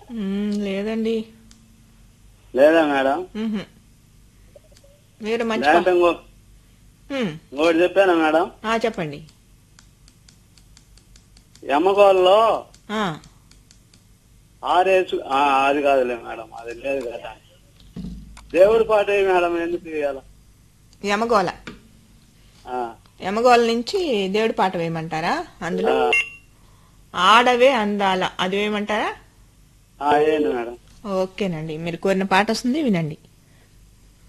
లేదండి. లేదా మేడం? మ్మ్హ. మీరు మంచి లేదంటే ఇంకోటి చెప్పానా మేడం? చెప్పండి. ఎమ్మగోల్లో ఆ, ఆరేసు అది కాదులే మేడం, అది లేదు కదా. దేవుడి పాట మేడం ఎందుకు ఇవ్వాల? యమగోళ. యమగోళ నుంచి దేవుడి పాట వేయమంటారా? అందులో ఆడవే అందాల అది వేయమంటారా? ఏంటి మేడం? ఓకేనండి, మీరు కోరిన పాట వస్తుంది, వినండి.